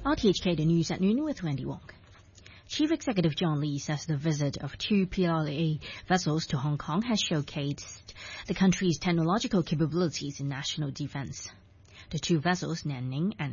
RTHK, the news at noon with Wendy Wong. Chief Executive John Lee says the visit of two PLA vessels to Hong Kong has showcased the country's technological capabilities in national defense. The two vessels, Nanning and